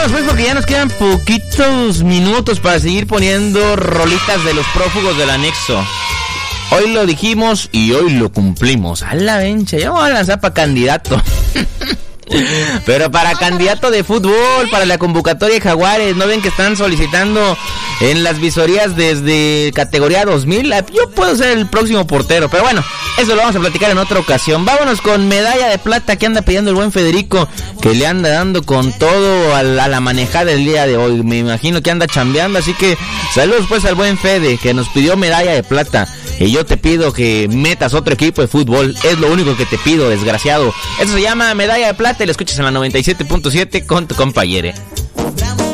Pues porque ya nos quedan poquitos minutos para seguir poniendo rolitas de los prófugos del anexo. Hoy lo dijimos y hoy lo cumplimos. A la vencha, ya vamos a lanzar para candidato. Pero para candidato de fútbol, para la convocatoria de Jaguares. ¿No ven que están solicitando en las visorías desde categoría 2000? Yo puedo ser el próximo portero, pero bueno, eso lo vamos a platicar en otra ocasión. Vámonos con medalla de plata que anda pidiendo el buen Federico, que le anda dando con todo a la manejada del día de hoy. Me imagino que anda chambeando, así que saludos pues al buen Fede, que nos pidió medalla de plata. Y yo te pido que metas otro equipo de fútbol. Es lo único que te pido, desgraciado. Eso se llama medalla de plata y lo escuchas en la 97.7 con tu compañere.